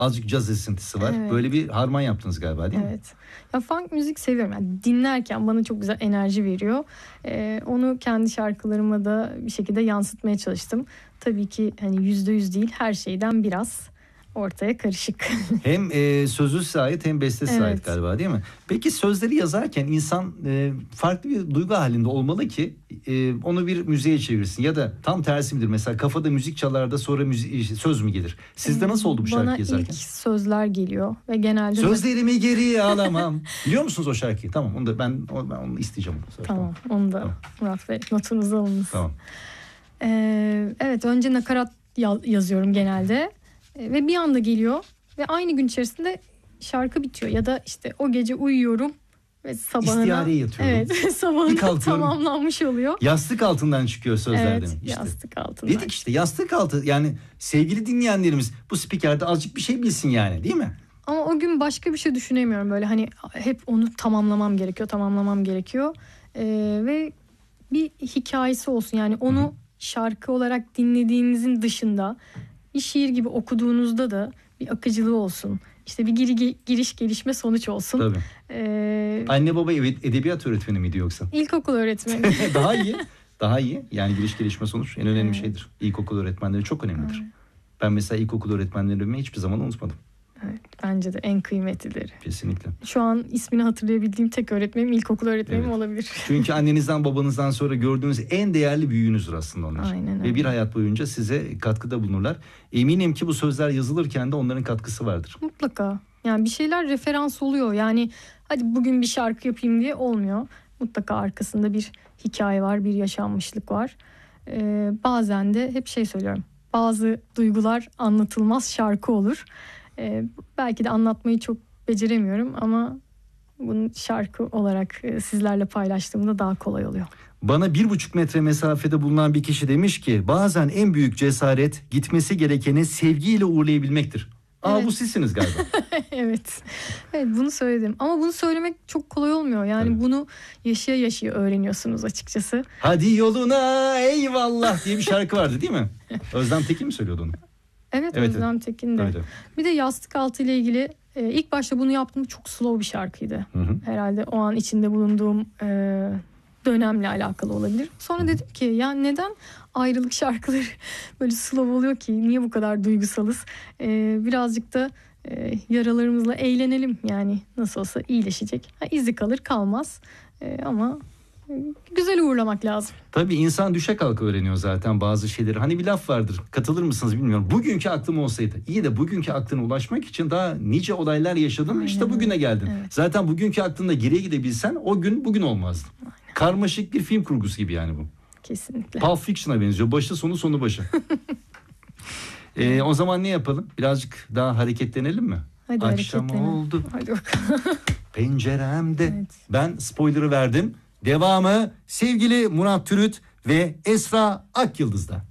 Azıcık caz esintisi var. Evet. Böyle bir harman yaptınız galiba, değil mi? Evet. Ya funk müzik seviyorum. Yani dinlerken bana çok güzel enerji veriyor. Onu kendi şarkılarıma da bir şekilde yansıtmaya çalıştım. Tabii ki hani %100 değil, her şeyden biraz ortaya karışık. Hem sözü ait hem bestesi Evet. ait galiba, değil mi? Peki sözleri yazarken insan farklı bir duygu halinde olmalı ki onu bir müziğe çevirsin. Ya da tam tersi midir? Mesela kafada müzik çalar da sonra söz mü gelir? Sizde nasıl oldu bu şarkı Bana yazarken? ilk sözler geliyor ve genelde... Sözlerimi geriye alamam. Biliyor musunuz o şarkıyı? Tamam, onu da ben onu isteyeceğim. Tamam, onu da Tamam. Murat Bey notunuzu alınız. Tamam. Evet, önce nakarat yazıyorum genelde. Ve bir anda geliyor ve aynı gün içerisinde şarkı bitiyor. Ya da işte o gece uyuyorum ve sabahına... İstiyareye yatıyorum. Evet, sabahına tamamlanmış oluyor. Yastık altından çıkıyor sözler evet, demek. İşte. Yastık altından. Dedik işte yastık altı, yani sevgili dinleyenlerimiz bu spikerde azıcık bir şey bilsin yani, değil mi? Ama o gün başka bir şey düşünemiyorum, böyle hani hep onu tamamlamam gerekiyor. Ve bir hikayesi olsun, yani onu şarkı olarak dinlediğinizin dışında bir şiir gibi okuduğunuzda da bir akıcılığı olsun. İşte bir giriş gelişme sonuç olsun. Tabii. Anne baba edebiyat öğretmeni miydi yoksa? İlkokul öğretmeni. Daha iyi. Yani giriş gelişme sonuç en önemli şeydir. İlkokul öğretmenleri çok önemlidir. Evet. Ben mesela ilkokul öğretmenlerimi hiçbir zaman unutmadım. Evet, bence de en kıymetlileri. Kesinlikle. Şu an ismini hatırlayabildiğim tek öğretmenim ilkokul öğretmenim olabilir. Çünkü annenizden babanızdan sonra gördüğünüz en değerli büyüğünüzdür aslında onlar. Aynen öyle. Ve bir hayat boyunca size katkıda bulunurlar. Eminim ki bu sözler yazılırken de onların katkısı vardır. Mutlaka. Yani bir şeyler referans oluyor. Yani hadi bugün bir şarkı yapayım diye olmuyor. Mutlaka arkasında bir hikaye var, bir yaşanmışlık var. Bazen de hep söylüyorum. Bazı duygular anlatılmaz şarkı olur. Belki de anlatmayı çok beceremiyorum ama bunu şarkı olarak sizlerle paylaştığımda daha kolay oluyor. Bana 1,5 metre mesafede bulunan bir kişi demiş ki bazen en büyük cesaret gitmesi gerekeni sevgiyle uğurlayabilmektir. Evet. Bu sizsiniz galiba. Evet. Evet, bunu söyledim. Ama bunu söylemek çok kolay olmuyor. Yani evet. Bunu yaşaya yaşaya öğreniyorsunuz açıkçası. Hadi yoluna eyvallah diye bir şarkı vardı değil mi? Özlem Tekin mi söylüyordu onu? Evet, Özlem Tekin de. Evet. Bir de yastık altı ile ilgili ilk başta bunu yaptığım çok slow bir şarkıydı. Hı. Herhalde o an içinde bulunduğum dönemle alakalı olabilir. Sonra dedim ki ya neden ayrılık şarkıları böyle slow oluyor ki? Niye bu kadar duygusalız? Birazcık da yaralarımızla eğlenelim. Yani nasıl olsa iyileşecek. İzi kalır kalmaz. Ama güzel uğurlamak lazım. Tabii insan düşe kalka öğreniyor zaten bazı şeyleri. Hani bir laf vardır. Katılır mısınız bilmiyorum. Bugünkü aklım olsaydı. İyi de bugünkü aklına ulaşmak için daha nice olaylar yaşadın. Aynen. İşte bugüne geldin. Evet. Zaten bugünkü aklında geriye gidebilsen o gün bugün olmazdı. Aynen. Karmaşık bir film kurgusu gibi yani bu. Kesinlikle. Pulp Fiction'a benziyor. Başı sonu başı. O zaman ne yapalım? Birazcık daha hareketlenelim mi? Hadi akşam oldu. Hadi bakalım. Penceremde. Evet. Ben spoiler'ı verdim. Devamı sevgili Murat Türüt ve Esra Akyıldız'da.